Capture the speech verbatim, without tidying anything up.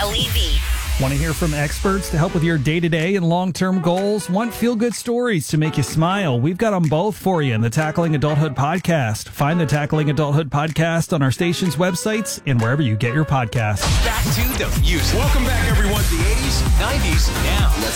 L E V. Want to hear from experts to help with your day-to-day and long-term goals? Want feel-good stories to make you smile? We've got them both for you in the Tackling Adulthood podcast. Find the Tackling Adulthood podcast on our station's websites and wherever you get your podcasts. Back to the music. Welcome back, everyone. The eighties, nineties, now.